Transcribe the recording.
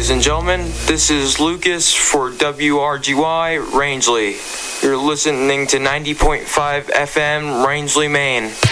Ladies and gentlemen, this is Lucas for WRGY Rangeley. You're listening to 90.5 FM Rangeley, Maine.